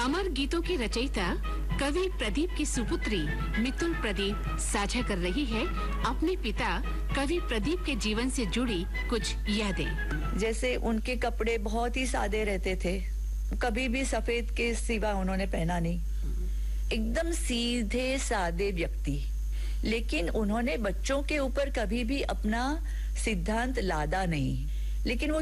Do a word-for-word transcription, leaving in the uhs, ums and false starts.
अमर गीतों की रचयिता कवि प्रदीप की सुपुत्री मितुल प्रदीप साझा कर रही है अपने पिता कवि प्रदीप के जीवन से जुड़ी कुछ यादें। जैसे उनके कपड़े बहुत ही सादे रहते थे, कभी भी सफेद के सिवा उन्होंने पहना नहीं, एकदम सीधे सादे व्यक्ति। लेकिन उन्होंने बच्चों के ऊपर कभी भी अपना सिद्धांत लादा नहीं, लेकिन वो